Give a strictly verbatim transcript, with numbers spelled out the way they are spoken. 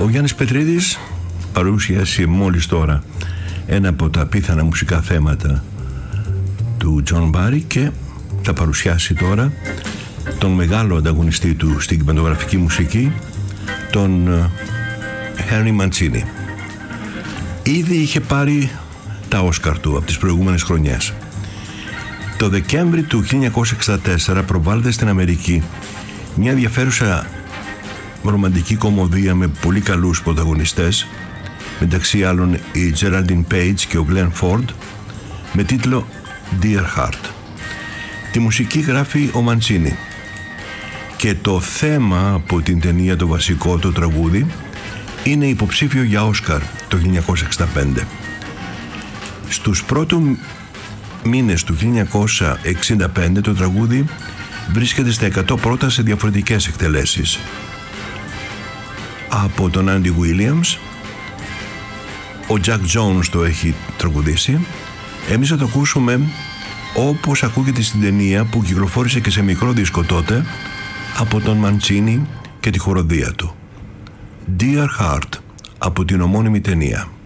Ο Γιάννης Πετρίδης παρουσίασε μόλις τώρα ένα από τα απίθανα μουσικά θέματα του Τζον Μπάρι και θα παρουσιάσει τώρα τον μεγάλο ανταγωνιστή του στην κινηματογραφική μουσική, τον Henry Mancini. Ήδη είχε πάρει τα Όσκαρ του από τις προηγούμενες χρονιές. Το Δεκέμβρη του χίλια εννιακόσια εξήντα τέσσερα προβάλλεται στην Αμερική μια ενδιαφέρουσα ρομαντική κομμωδία με πολύ καλούς πρωταγωνιστές, μεταξύ άλλων η Geraldine Page και ο Glenn Ford, με τίτλο Dear Heart. Τη μουσική γράφει ο Mancini και το θέμα από την ταινία, το βασικό, το τραγούδι, είναι υποψήφιο για Όσκαρ το χίλια εννιακόσια εξήντα πέντε. Στους πρώτους μήνες του χίλια εννιακόσια εξήντα πέντε το τραγούδι βρίσκεται στα εκατό πρώτα σε διαφορετικές εκτελέσεις. Από τον Andy Williams, ο Jack Jones το έχει τραγουδήσει. Εμείς θα το ακούσουμε όπως ακούγεται στην ταινία που κυκλοφόρησε και σε μικρό δίσκο τότε, από τον Mancini και τη χοροδία του. Dear Heart, από την ομώνυμη ταινία.